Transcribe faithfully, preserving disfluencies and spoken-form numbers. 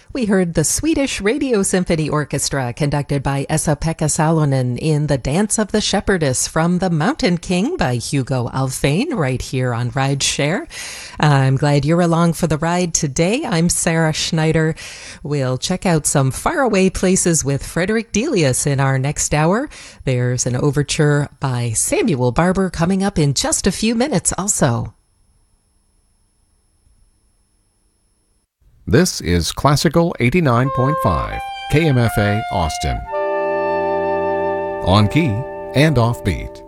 We heard the Swedish Radio Symphony Orchestra, conducted by Esa-Pekka Salonen, in The Dance of the Shepherdess from The Mountain King by Hugo Alfvén, right here on Ride Share. I'm glad you're along for the ride today. I'm Sarah Schneider. We'll check out some faraway places with Frederick Delius in our next hour. There's an overture by Samuel Barber coming up in just a few minutes also. This is Classical eighty-nine point five, K M F A Austin. On key and off beat.